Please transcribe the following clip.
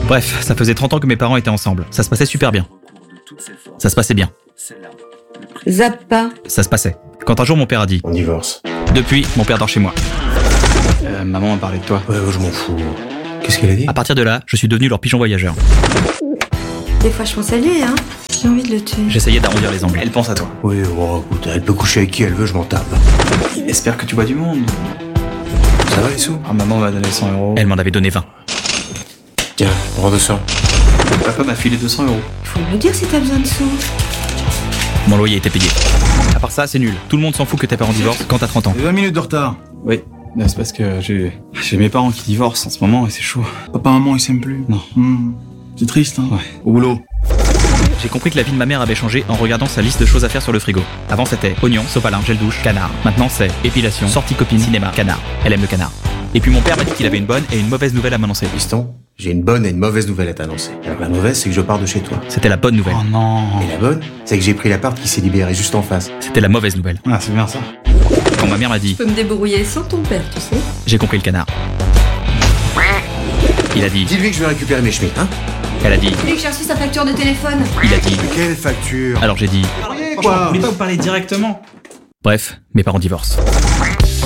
Bref, ça faisait 30 ans que mes parents étaient ensemble. Ça se passait super bien. Ça se passait bien. Zappa. Ça se passait. Quand un jour mon père a dit On divorce. Depuis, mon père dort chez moi. Maman a parlé de toi. Ouais, je m'en fous. Qu'est-ce qu'elle a dit? À partir de là, je suis devenu leur pigeon voyageur. Des fois, je pense à lui, hein. J'ai envie de le tuer. J'essayais d'arrondir les angles. Elle pense à toi. Oui, écoute, elle peut coucher avec qui elle veut, je m'en tape. Espère que tu vois du monde. Ça va les sous? Ah, maman m'a donné 100 euros. Elle m'en avait donné 20. Tiens, prends 200. Papa m'a filé 200 euros. Faut me le dire si t'as besoin de sous. Mon loyer était payé. À part ça, c'est nul. Tout le monde s'en fout que tes parents divorcent quand t'as 30 ans. 20 minutes de retard. Oui, c'est parce que j'ai mes parents qui divorcent en ce moment et c'est chaud. Papa, maman, ils s'aiment plus. Non. C'est triste, hein. Ouais. Au boulot. J'ai compris que la vie de ma mère avait changé en regardant sa liste de choses à faire sur le frigo. Avant c'était oignon, sopalin, gel douche, canard. Maintenant c'est épilation, sortie copine, cinéma, canard. Elle aime le canard. Et puis mon père m'a dit qu'il avait une bonne et une mauvaise nouvelle à m'annoncer. Fiston, j'ai une bonne et une mauvaise nouvelle à t'annoncer. Alors la mauvaise, c'est que je pars de chez toi. C'était la bonne nouvelle. Oh non. Et la bonne, c'est que j'ai pris l'appart qui s'est libéré juste en face. C'était la mauvaise nouvelle. Ah, c'est bien ça. Quand ma mère m'a dit Je peux me débrouiller sans ton père, tu sais. j'ai compris le canard. Il a dit, Dis-lui que je vais récupérer mes chemises, hein? elle a dit, Lui que j'ai reçu sa facture de téléphone. il a dit. Quelle facture? Alors j'ai dit. Franchement, vous voulez pas vous parler directement? Bref, mes parents divorcent.